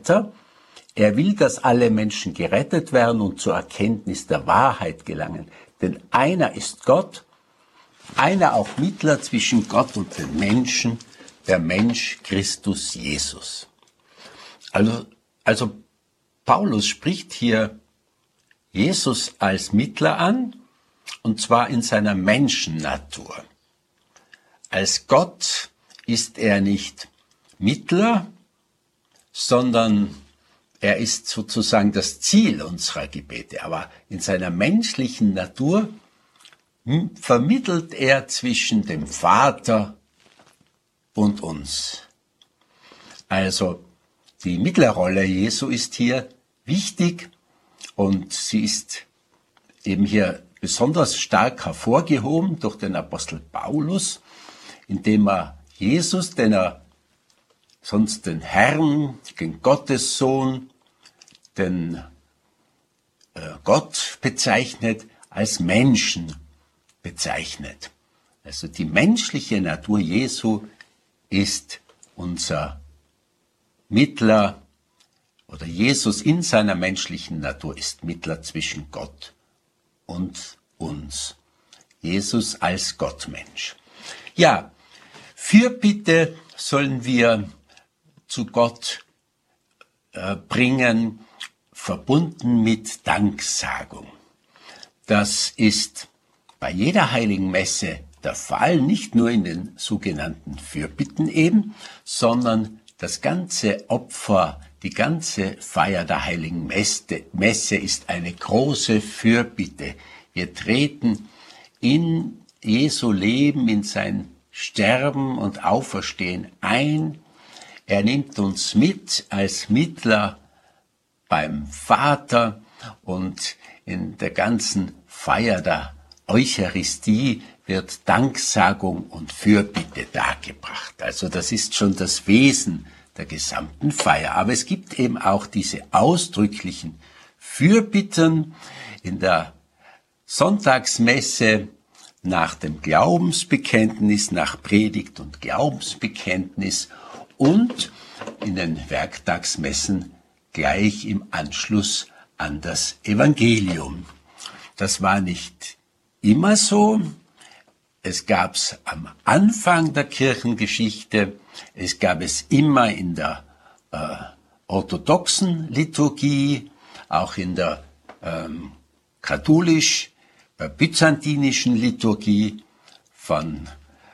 Vater. Er will, dass alle Menschen gerettet werden und zur Erkenntnis der Wahrheit gelangen. Denn einer ist Gott, einer auch Mittler zwischen Gott und den Menschen, der Mensch Christus Jesus. Also Paulus spricht hier Jesus als Mittler an, und zwar in seiner Menschennatur. Als Gott ist er nicht Mittler, sondern er ist sozusagen das Ziel unserer Gebete. Aber in seiner menschlichen Natur vermittelt er zwischen dem Vater und uns. Also die Mittlerrolle Jesu ist hier wichtig und sie ist eben hier besonders stark hervorgehoben durch den Apostel Paulus, indem er Jesus, den er sonst den Herrn, den Gottessohn, den Gott bezeichnet, als Menschen bezeichnet. Also die menschliche Natur Jesu ist unser Mittler, oder Jesus in seiner menschlichen Natur ist Mittler zwischen Gott und uns. Jesus als Gottmensch. Ja, Fürbitte sollen wir zu Gott bringen, verbunden mit Danksagung. Das ist bei jeder heiligen Messe der Fall, nicht nur in den sogenannten Fürbitten eben, sondern das ganze Opfer, die ganze Feier der heiligen Messe ist eine große Fürbitte. Wir treten in Jesu Leben, in sein Sterben und Auferstehen ein. Er nimmt uns mit als Mittler beim Vater, und in der ganzen Feier der Eucharistie wird Danksagung und Fürbitte dargebracht. Also das ist schon das Wesen der gesamten Feier. Aber es gibt eben auch diese ausdrücklichen Fürbitten in der Sonntagsmesse nach dem Glaubensbekenntnis, nach Predigt und Glaubensbekenntnis und in den Werktagsmessen gleich im Anschluss an das Evangelium. Das war nicht immer so. Es gab es am Anfang der Kirchengeschichte, es gab es immer in der orthodoxen Liturgie, auch in der byzantinischen Liturgie von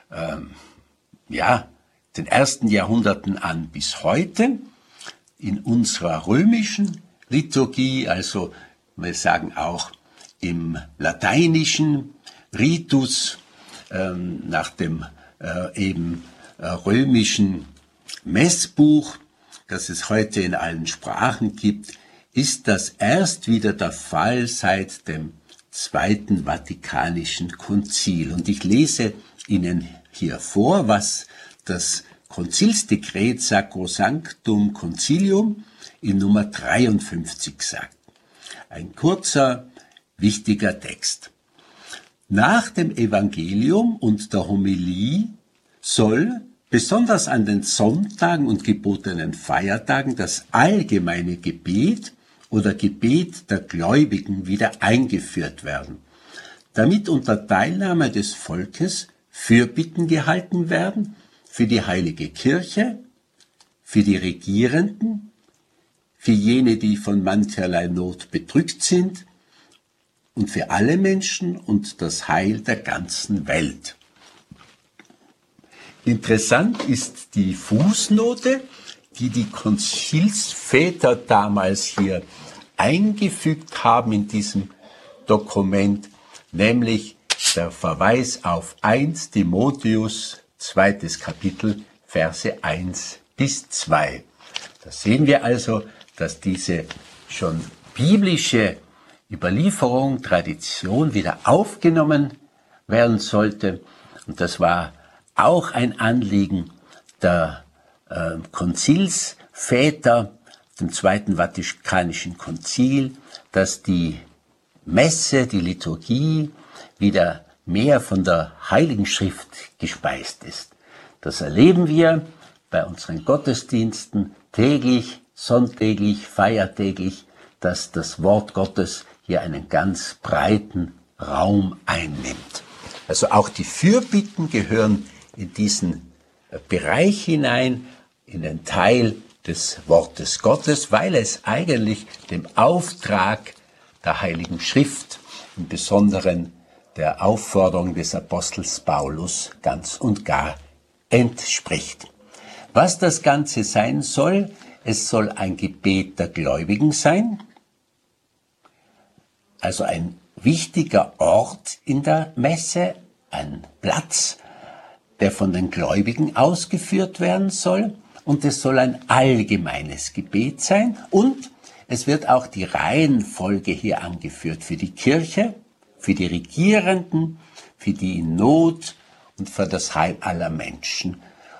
den ersten Jahrhunderten an bis heute. In unserer römischen Liturgie, also wir sagen auch im lateinischen Ritus, nach dem römischen Messbuch, das es heute in allen Sprachen gibt, ist das erst wieder der Fall seit dem Zweiten Vatikanischen Konzil. Und ich lese Ihnen hier vor, was das Konzilsdekret Sacrosanctum Concilium in Nummer 53 sagt. Ein kurzer, wichtiger Text. Nach dem Evangelium und der Homilie soll, besonders an den Sonntagen und gebotenen Feiertagen, das allgemeine Gebet oder Gebet der Gläubigen wieder eingeführt werden, damit unter Teilnahme des Volkes Fürbitten gehalten werden für die Heilige Kirche, für die Regierenden, für jene, die von mancherlei Not bedrückt sind, und für alle Menschen und das Heil der ganzen Welt. Interessant ist die Fußnote, die die Konzilsväter damals hier eingefügt haben in diesem Dokument, nämlich der Verweis auf 1 Timotheus, 2. Kapitel, Verse 1 bis 2. Da sehen wir also, dass diese schon biblische Überlieferung, Tradition wieder aufgenommen werden sollte. Und das war auch ein Anliegen der Konzilsväter, dem Zweiten Vatikanischen Konzil, dass die Messe, die Liturgie wieder mehr von der Heiligen Schrift gespeist ist. Das erleben wir bei unseren Gottesdiensten täglich, sonntäglich, feiertäglich, dass das Wort Gottes hier einen ganz breiten Raum einnimmt. Also auch die Fürbitten gehören in diesen Bereich hinein, in den Teil des Wortes Gottes, weil es eigentlich dem Auftrag der Heiligen Schrift, im Besonderen der Aufforderung des Apostels Paulus, ganz und gar entspricht. Was das Ganze sein soll, es soll ein Gebet der Gläubigen sein, also ein wichtiger Ort in der Messe, ein Platz, der von den Gläubigen ausgeführt werden soll, und es soll ein allgemeines Gebet sein, und es wird auch die Reihenfolge hier angeführt für die Kirche, für die Regierenden, für die in Not und für das Heil aller Menschen.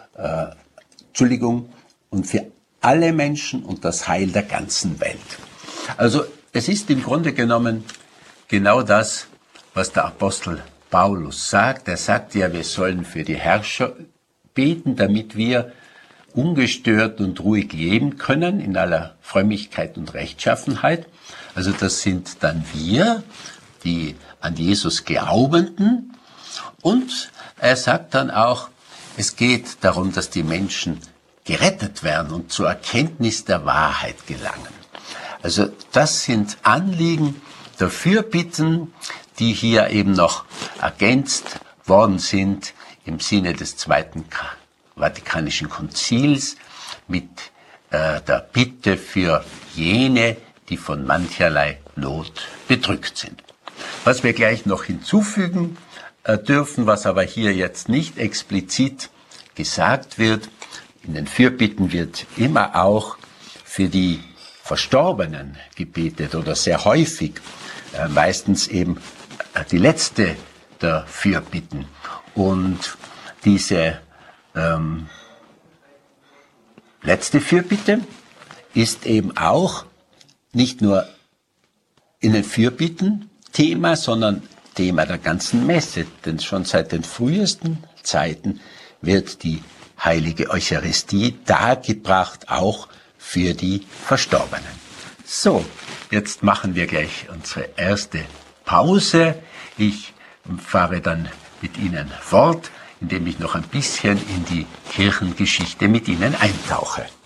Und für alle Menschen und das Heil der ganzen Welt. Also es ist im Grunde genommen genau das, was der Apostel Paulus sagt. Er sagt ja, wir sollen für die Herrscher beten, damit wir ungestört und ruhig leben können in aller Frömmigkeit und Rechtschaffenheit. Also das sind dann wir, die an Jesus Glaubenden. Und er sagt dann auch, es geht darum, dass die Menschen gerettet werden und zur Erkenntnis der Wahrheit gelangen. Also das sind Anliegen der Fürbitten, die hier eben noch ergänzt worden sind im Sinne des Zweiten Vatikanischen Konzils mit der Bitte für jene, die von mancherlei Not bedrückt sind. Was wir gleich noch hinzufügen dürfen, was aber hier jetzt nicht explizit gesagt wird, in den Fürbitten wird immer auch für die Verstorbenen gebetet oder sehr häufig, meistens eben die letzte der Fürbitten. Und diese letzte Fürbitte ist eben auch nicht nur in den Fürbitten Thema, sondern Thema der ganzen Messe. Denn schon seit den frühesten Zeiten wird die heilige Eucharistie dargebracht, auch für die Verstorbenen. So, jetzt machen wir gleich unsere erste Pause. Ich fahre dann mit Ihnen fort, indem ich noch ein bisschen in die Kirchengeschichte mit Ihnen eintauche.